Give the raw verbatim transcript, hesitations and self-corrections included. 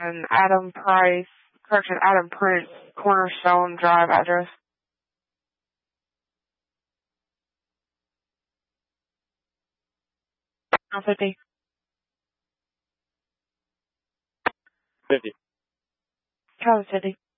And Adam Price, correction, Adam Prince, Cornerstone Drive address. fifty. fifty. Travis fifty.